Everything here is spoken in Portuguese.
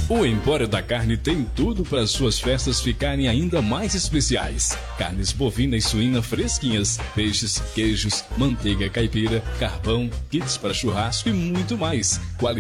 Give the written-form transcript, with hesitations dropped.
O Empório da Carne tem tudo para suas festas ficarem ainda mais especiais. Carnes bovina e suína fresquinhas, peixes, queijos, manteiga caipira, carvão, kits para churrasco e muito mais.